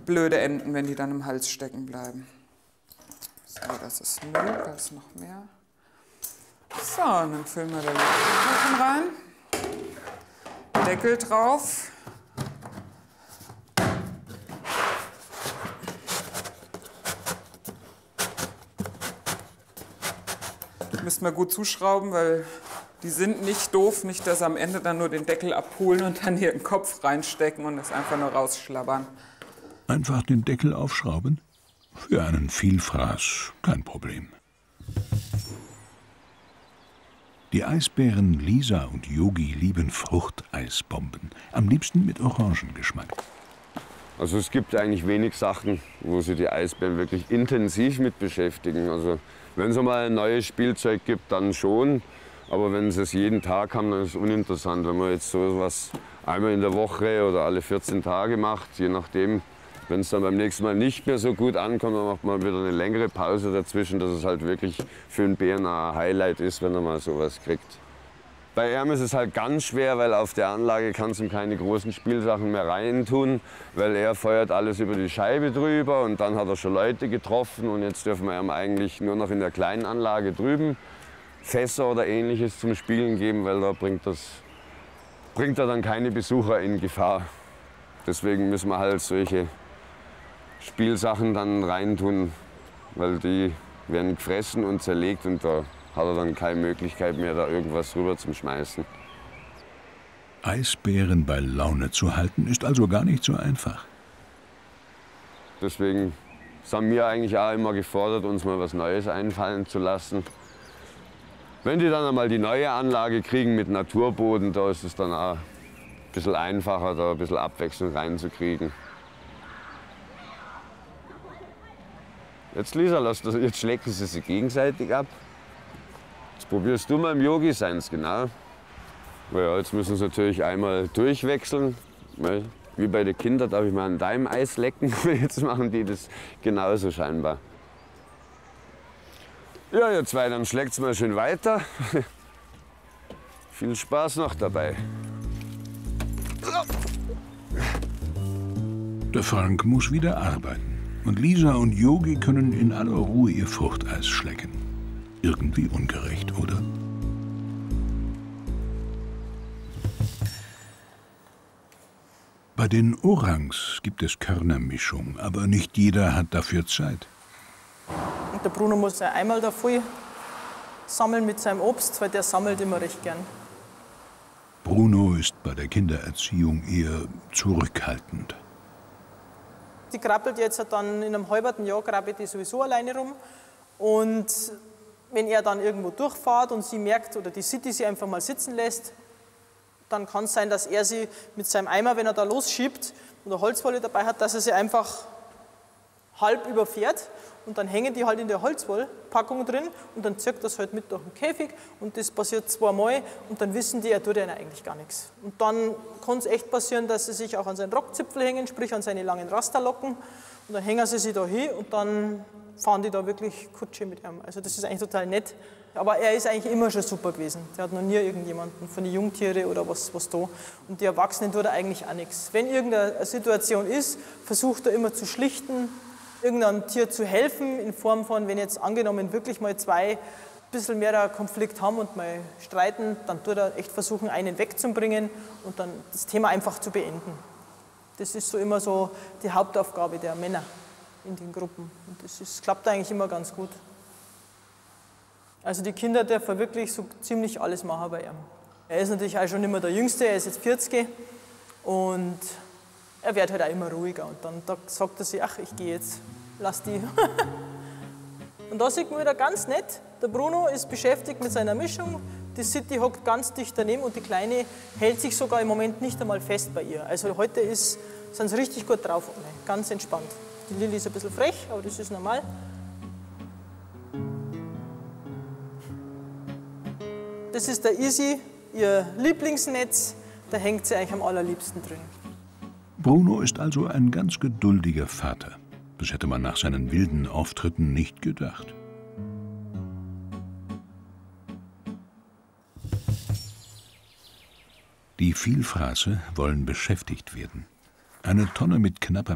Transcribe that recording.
blöde Enden, wenn die dann im Hals stecken bleiben. So, das ist Müll, da ist noch mehr. So, und dann füllen wir da Lebkuchen rein. Deckel drauf. Müssen wir gut zuschrauben, weil die sind nicht doof, nicht, dass sie am Ende dann nur den Deckel abholen und dann hier den Kopf reinstecken und das einfach nur rausschlabbern. Einfach den Deckel aufschrauben? Für einen Vielfraß kein Problem. Die Eisbären Lisa und Yogi lieben Fruchteisbomben, am liebsten mit Orangengeschmack. Also es gibt eigentlich wenig Sachen, wo sich die Eisbären wirklich intensiv mit beschäftigen. Also wenn es mal ein neues Spielzeug gibt, dann schon. Aber wenn sie es jeden Tag haben, dann ist es uninteressant. Wenn man jetzt so was einmal in der Woche oder alle 14 Tage macht, je nachdem, wenn es dann beim nächsten Mal nicht mehr so gut ankommt, dann macht man wieder eine längere Pause dazwischen, dass es halt wirklich für einen Bären ein Highlight ist, wenn er mal sowas kriegt. Bei ihm ist es halt ganz schwer, weil auf der Anlage kannst du ihm keine großen Spielsachen mehr reintun, weil er feuert alles über die Scheibe drüber und dann hat er schon Leute getroffen und jetzt dürfen wir ihm eigentlich nur noch in der kleinen Anlage drüben Fässer oder Ähnliches zum Spielen geben, weil da bringt er dann keine Besucher in Gefahr. Deswegen müssen wir halt solche Spielsachen dann reintun, weil die werden gefressen und zerlegt und da hat er dann keine Möglichkeit mehr, da irgendwas rüber zu schmeißen. Eisbären bei Laune zu halten, ist also gar nicht so einfach. Deswegen sind wir eigentlich auch immer gefordert, uns mal was Neues einfallen zu lassen. Wenn die dann einmal die neue Anlage kriegen mit Naturboden, da ist es dann auch ein bisschen einfacher, da ein bisschen Abwechslung reinzukriegen. Jetzt, Lisa, jetzt schlecken sie sich gegenseitig ab. Jetzt probierst du mal im Yogi seins, genau. Ja, jetzt müssen sie natürlich einmal durchwechseln. Wie bei den Kindern, darf ich mal an deinem Eis lecken. Jetzt machen die das genauso scheinbar. Ja, ihr zwei, dann schlägt's mal schön weiter. Viel Spaß noch dabei. Der Frank muss wieder arbeiten. Und Lisa und Yogi können in aller Ruhe ihr Fruchteis schlecken. Irgendwie ungerecht, oder? Bei den Orangs gibt es Körnermischung, aber nicht jeder hat dafür Zeit. Und der Bruno muss ja einmal da voll sammeln mit seinem Obst, weil der sammelt immer recht gern. Bruno ist bei der Kindererziehung eher zurückhaltend. Die krabbelt jetzt dann in einem halben Jahr krabbelt die sowieso alleine rum. Und wenn er dann irgendwo durchfährt und sie merkt oder die City sie einfach mal sitzen lässt, dann kann es sein, dass er sie mit seinem Eimer, wenn er da losschiebt und eine Holzwolle dabei hat, dass er sie einfach halb überfährt und dann hängen die halt in der Holzwollpackung drin und dann zirkt das halt mit durch den Käfig und das passiert zweimal und dann wissen die, er tut ihnen eigentlich gar nichts. Und dann kann es echt passieren, dass sie sich auch an seinen Rockzipfel hängen, sprich an seine langen Rasterlocken und dann hängen sie sich da hin und dann fahren die da wirklich Kutsche mit ihm. Also das ist eigentlich total nett. Aber er ist eigentlich immer schon super gewesen. Der hat noch nie irgendjemanden von den Jungtieren oder was da. Und die Erwachsenen tut er eigentlich auch nichts. Wenn irgendeine Situation ist, versucht er immer zu schlichten, irgendeinem Tier zu helfen, in Form von, wenn jetzt angenommen wirklich mal zwei ein bisschen mehr Konflikt haben und mal streiten, dann tut er echt versuchen, einen wegzubringen und dann das Thema einfach zu beenden. Das ist so immer so die Hauptaufgabe der Männer in den Gruppen. Und das klappt eigentlich immer ganz gut. Also die Kinder dürfen wirklich so ziemlich alles machen bei ihm. Er ist natürlich auch schon nicht mehr der Jüngste, er ist jetzt 40 und er wird halt auch immer ruhiger. Und dann sagt er sich, ach, ich gehe jetzt, lass die. Und da sieht man wieder ganz nett, der Bruno ist beschäftigt mit seiner Mischung, die City hockt ganz dicht daneben und die Kleine hält sich sogar im Moment nicht einmal fest bei ihr. Also heute sind sie richtig gut drauf, ganz entspannt. Die Lilly ist ein bisschen frech, aber das ist normal. Das ist der Easy, ihr Lieblingsnetz, da hängt sie eigentlich am allerliebsten drin. Bruno ist also ein ganz geduldiger Vater. Das hätte man nach seinen wilden Auftritten nicht gedacht. Die Vielfraße wollen beschäftigt werden. Eine Tonne mit knapper